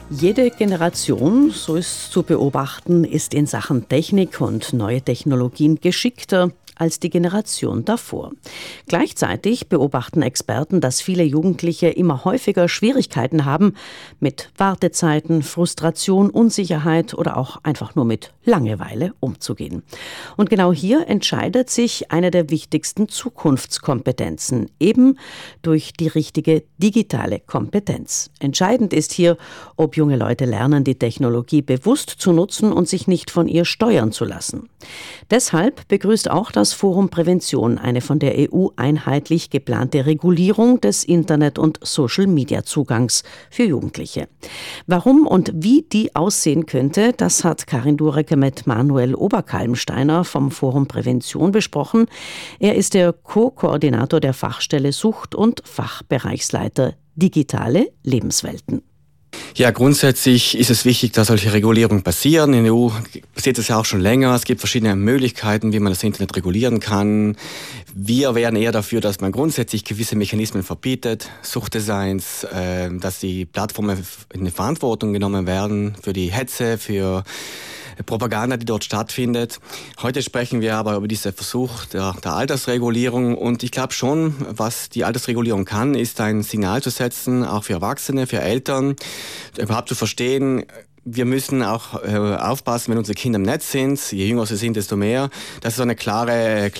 Jede Generation, so ist zu beobachten, ist in Sachen Technik und neue Technologien geschickter als die Generation davor. Gleichzeitig beobachten Experten, dass viele Jugendliche immer häufiger Schwierigkeiten haben mit Wartezeiten, Frustration, Unsicherheit oder auch einfach nur mit Langeweile umzugehen. Und genau hier entscheidet sich eine der wichtigsten Zukunftskompetenzen, eben durch die richtige digitale Kompetenz. Entscheidend ist hier, ob junge Leute lernen, die Technologie bewusst zu nutzen und sich nicht von ihr steuern zu lassen. Deshalb begrüßt auch das Forum Prävention eine von der EU einheitlich geplante Regulierung des Internet- und Social-Media-Zugangs für Jugendliche. Warum und wie die aussehen könnte, das hat Karin Dureke mit Manuel Oberkalmsteiner vom Forum Prävention besprochen. Er ist der Co-Koordinator der Fachstelle Sucht und Fachbereichsleiter Digitale Lebenswelten. Ja, grundsätzlich ist es wichtig, dass solche Regulierungen passieren. In der EU passiert es ja auch schon länger. Es gibt verschiedene Möglichkeiten, wie man das Internet regulieren kann. Wir wären eher dafür, dass man grundsätzlich gewisse Mechanismen verbietet, Suchtdesigns, dass die Plattformen in die Verantwortung genommen werden für die Hetze, für Propaganda, die dort stattfindet. Heute sprechen wir aber über diesen Versuch der Altersregulierung und ich glaube schon, was die Altersregulierung kann, ist ein Signal zu setzen, auch für Erwachsene, für Eltern, überhaupt zu verstehen, wir müssen auch aufpassen, wenn unsere Kinder im Netz sind, je jünger sie sind, desto mehr, dass es so eine klare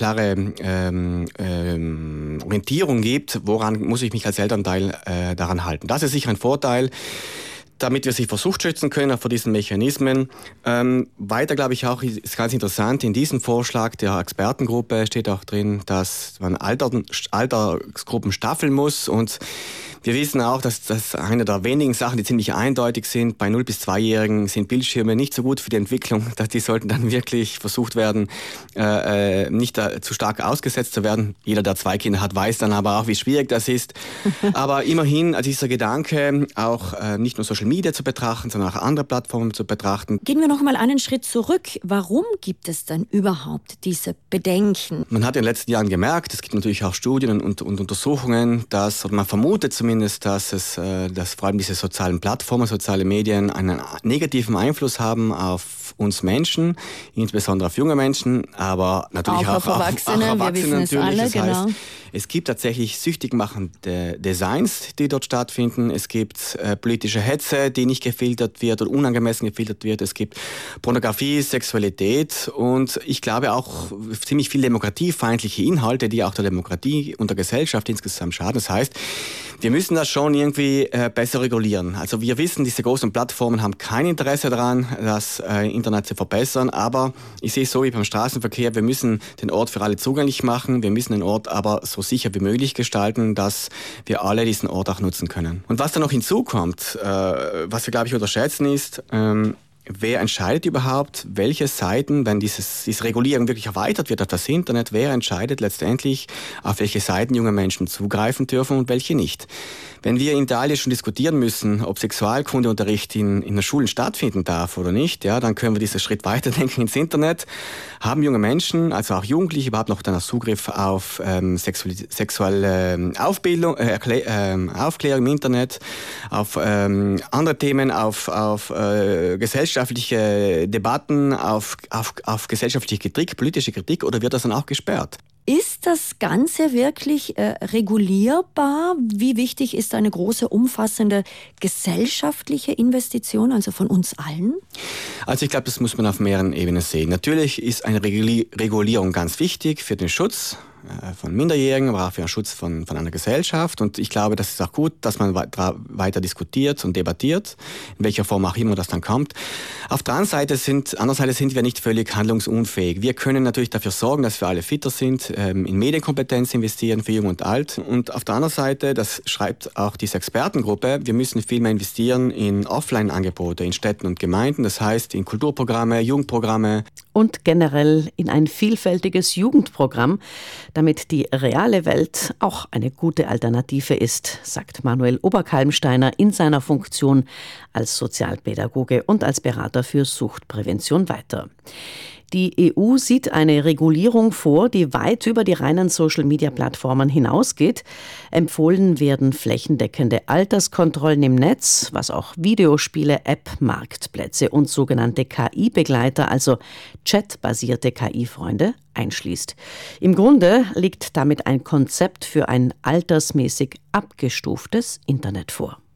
Orientierung gibt, woran muss ich mich als Elternteil daran halten. Das ist sicher ein Vorteil, damit wir sich vor Sucht schützen können, auch vor diesen Mechanismen. Weiter, glaube ich, auch ist ganz interessant, in diesem Vorschlag der Expertengruppe steht auch drin, dass man Altersgruppen staffeln muss und wir wissen auch, dass das eine der wenigen Sachen, die ziemlich eindeutig sind. Bei 0- bis 2-Jährigen sind Bildschirme nicht so gut für die Entwicklung. Die sollten dann wirklich versucht werden, nicht zu stark ausgesetzt zu werden. Jeder, der 2 Kinder hat, weiß dann aber auch, wie schwierig das ist. Aber immerhin, dieser Gedanke, auch nicht nur Social Media zu betrachten, sondern auch andere Plattformen zu betrachten. Gehen wir noch mal einen Schritt zurück. Warum gibt es denn überhaupt diese Bedenken? Man hat in den letzten Jahren gemerkt, es gibt natürlich auch Studien und Untersuchungen, dass, oder man vermutet zumindest, dass vor allem diese sozialen Plattformen, soziale Medien einen negativen Einfluss haben auf uns Menschen, insbesondere auf junge Menschen, aber natürlich auch auf Erwachsene. Wir wissen es natürlich. alle, Das heißt, genau. es gibt tatsächlich süchtig machende Designs, die dort stattfinden. Es gibt politische Hetze, die nicht gefiltert wird oder unangemessen gefiltert wird. Es gibt Pornografie, Sexualität und ich glaube auch ziemlich viele demokratiefeindliche Inhalte, die auch der Demokratie und der Gesellschaft insgesamt schaden. Das heißt, wir müssen das schon irgendwie besser regulieren. Also wir wissen, diese großen Plattformen haben kein Interesse daran, das Internet zu verbessern, aber ich sehe es so wie beim Straßenverkehr, wir müssen den Ort für alle zugänglich machen, wir müssen den Ort aber so sicher wie möglich gestalten, dass wir alle diesen Ort auch nutzen können. Und was da noch hinzukommt, was wir glaube ich unterschätzen ist, wer entscheidet überhaupt, welche Seiten, wenn diese Regulierung wirklich erweitert wird auf das Internet, wer entscheidet letztendlich, auf welche Seiten junge Menschen zugreifen dürfen und welche nicht? Wenn wir in Italien schon diskutieren müssen, ob Sexualkundeunterricht in den Schulen stattfinden darf oder nicht, ja, dann können wir diesen Schritt weiterdenken ins Internet. Haben junge Menschen, also auch Jugendliche, überhaupt noch dann Zugriff auf sexuelle Aufklärung im Internet, auf andere Themen, auf gesellschaftliche Debatten, auf gesellschaftliche Kritik, politische Kritik, oder wird das dann auch gesperrt? Ist das Ganze wirklich regulierbar? Wie wichtig ist eine große, umfassende gesellschaftliche Investition, also von uns allen? Also ich glaube, das muss man auf mehreren Ebenen sehen. Natürlich ist eine Regulierung ganz wichtig für den Schutz von Minderjährigen, aber auch für den Schutz von einer Gesellschaft. Und ich glaube, das ist auch gut, dass man weiter diskutiert und debattiert, in welcher Form auch immer das dann kommt. Auf der anderen Seite sind wir nicht völlig handlungsunfähig. Wir können natürlich dafür sorgen, dass wir alle fitter sind, in Medienkompetenz investieren für Jung und Alt. Und auf der anderen Seite, das schreibt auch diese Expertengruppe, wir müssen viel mehr investieren in Offline-Angebote in Städten und Gemeinden. Das heißt in Kulturprogramme, Jugendprogramme. Und generell in ein vielfältiges Jugendprogramm, damit die reale Welt auch eine gute Alternative ist, sagt Manuel Oberkalmsteiner in seiner Funktion als Sozialpädagoge und als Berater für Suchtprävention weiter. Die EU sieht eine Regulierung vor, die weit über die reinen Social-Media-Plattformen hinausgeht. Empfohlen werden flächendeckende Alterskontrollen im Netz, was auch Videospiele, App-Marktplätze und sogenannte KI-Begleiter, also chatbasierte KI-Freunde, einschließt. Im Grunde liegt damit ein Konzept für ein altersmäßig abgestuftes Internet vor.